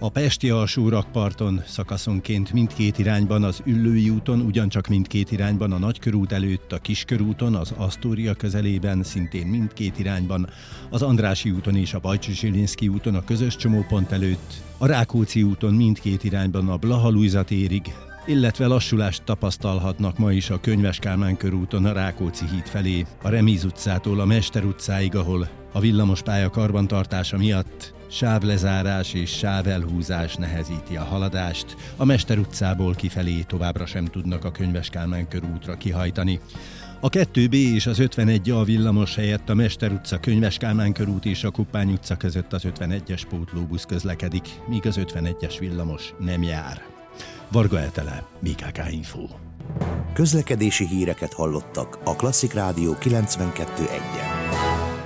A pesti alsórakparton szakaszonként mindkét irányban, az Üllői úton, ugyancsak mindkét irányban, a Nagykörút előtt, a Kiskörúton, az Asztória közelében, szintén mindkét irányban, az Andrássy úton és a Bajcsy-Zsilinszky úton, a közös csomópont előtt, a Rákóczi úton mindkét irányban a Blaha-Lujza térig, illetve lassulást tapasztalhatnak ma is a Könyves Kálmán körúton a Rákóczi híd felé, a Remíz utcától a Mester utcáig, ahol a villamospálya karbantartása miatt sávlezárás és sávelhúzás nehezíti a haladást. A Mester utcából kifelé továbbra sem tudnak a Könyves Kálmán körútra kihajtani. A 2B és az 51A villamos helyett a Mester utca, Könyves Kálmán körút és a Koppány utca között az 51-es pótlóbusz közlekedik, míg az 51-es villamos nem jár. Varga Etele, BKK Info. Közlekedési híreket hallottak a Klasszik Rádió 92.1-en.